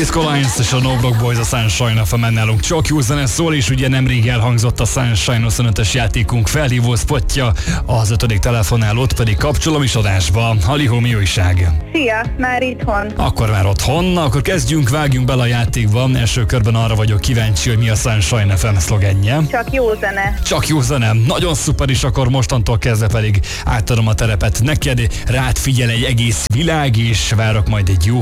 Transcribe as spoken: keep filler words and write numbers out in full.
Disco Lines és a No Broke Boys a Sunshine ef emen nálunk csak jó zene szól, és ugye nemrég elhangzott a Sunshine huszonötös játékunk felhívó spotja, az ötödik telefonálót pedig kapcsolom is adásba. Halihó, mi újság? Szia, már itthon. Akkor már otthon, akkor kezdjünk, vágjunk bele a játékba. Első körben arra vagyok kíváncsi, hogy mi a Sunshine ef em szlogenje. Csak jó zene. Csak jó zene, nagyon szuper, is akkor mostantól kezdve pedig átadom a terepet neked, rád figyel egy egész világ, és várok majd egy jó